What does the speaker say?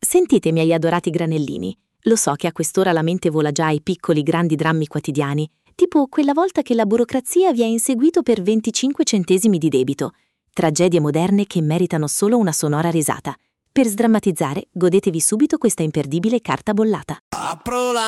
Sentite, miei adorati granellini, lo so che a quest'ora la mente vola già ai piccoli grandi drammi quotidiani, tipo quella volta che la burocrazia vi ha inseguito per 25 centesimi di debito. Tragedie moderne che meritano solo una sonora risata. Per sdrammatizzare, godetevi subito questa imperdibile carta bollata.